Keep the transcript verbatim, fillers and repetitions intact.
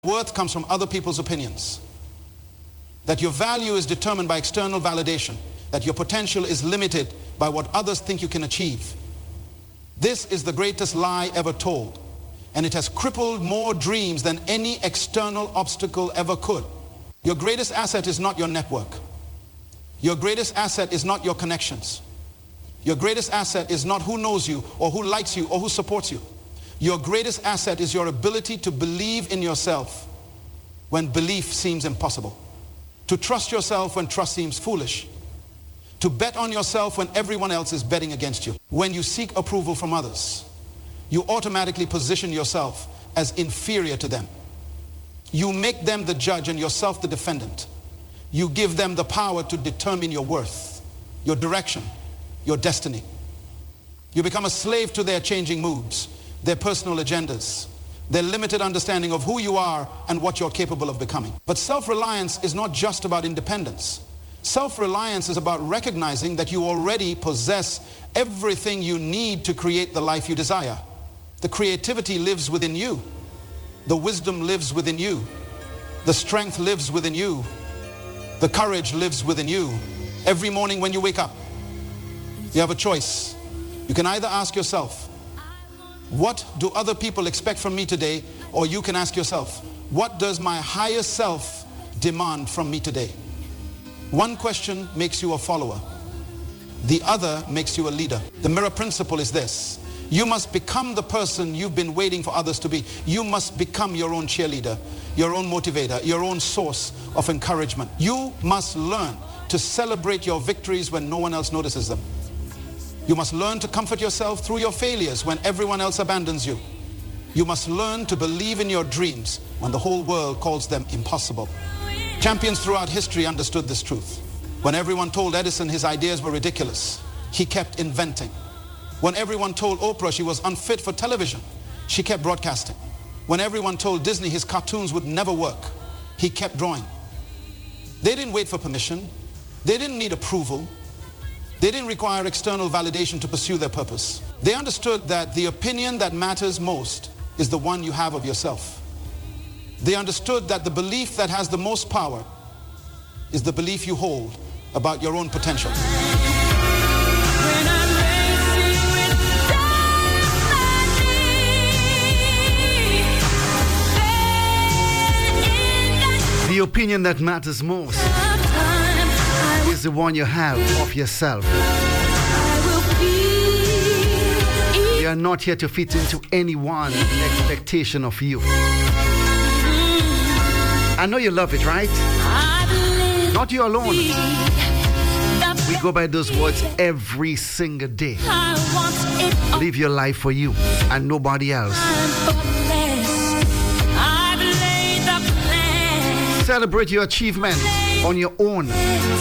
Worth comes from other people's opinions. That your value is determined by external validation. That your potential is limited by what others think you can achieve. This is the greatest lie ever told. And it has crippled more dreams than any external obstacle ever could. Your greatest asset is not your network. Your greatest asset is not your connections. Your greatest asset is not who knows you or who likes you or who supports you. Your greatest asset is your ability to believe in yourself when belief seems impossible. To trust yourself when trust seems foolish. To bet on yourself when everyone else is betting against you. When you seek approval from others, you automatically position yourself as inferior to them. You make them the judge and yourself the defendant. You give them the power to determine your worth, your direction, your destiny. You become a slave to their changing moods, their personal agendas, their limited understanding of who you are and what you're capable of becoming. But self-reliance is not just about independence. Self-reliance is about recognizing that you already possess everything you need to create the life you desire. The creativity lives within you. The wisdom lives within you. The strength lives within you. The courage lives within you. Every morning when you wake up, you have a choice. You can either ask yourself, what do other people expect from me today? Or you can ask yourself, what does my higher self demand from me today? One question makes you a follower. The other makes you a leader. The mirror principle is this. You must become the person you've been waiting for others to be. You must become your own cheerleader, your own motivator, your own source of encouragement. You must learn to celebrate your victories when no one else notices them. You must learn to comfort yourself through your failures when everyone else abandons you. You must learn to believe in your dreams when the whole world calls them impossible. Champions throughout history understood this truth. When everyone told Edison his ideas were ridiculous, he kept inventing. When everyone told Oprah she was unfit for television, she kept broadcasting. When everyone told Disney his cartoons would never work, he kept drawing. They didn't wait for permission. They didn't need approval. They didn't require external validation to pursue their purpose. They understood that the opinion that matters most is the one you have of yourself. They understood that the belief that has the most power is the belief you hold about your own potential. The opinion that matters most is the one you have of yourself. You are not here to fit into anyone's expectation of you. I know you love it, right? Not you alone. We go by those words every single day. Live your life for you and nobody else. Celebrate your achievements on your own.